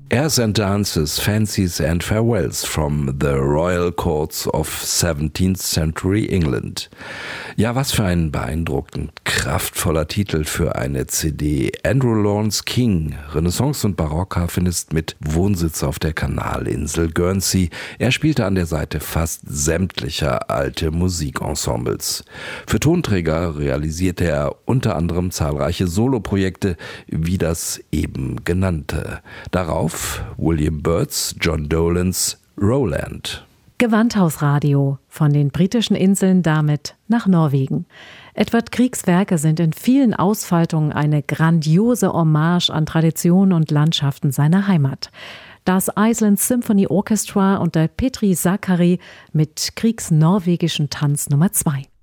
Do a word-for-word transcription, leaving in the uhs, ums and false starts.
Airs and Dances, Fancies and Farewells from the Royal Courts of seventeenth Century England. Ja, was für ein beeindruckend kraftvoller Titel für eine C D. Andrew Lawrence King, Renaissance- und Barockharfenist mit Wohnsitz auf der Kanalinsel Guernsey. Er spielte an der Seite fast sämtlicher alte Musikensembles. Für Tonträger realisierte er unter anderem zahlreiche Soloprojekte, wie das eben genannte. Darauf William Byrds, John Dolans Roland. Gewandhausradio, von den britischen Inseln damit nach Norwegen. Edvard Griegs Werke sind in vielen Ausfaltungen eine grandiose Hommage an Traditionen und Landschaften seiner Heimat. Das Iceland Symphony Orchestra unter Petri Sakari mit Griegs norwegischen Tanz Nummer zwei.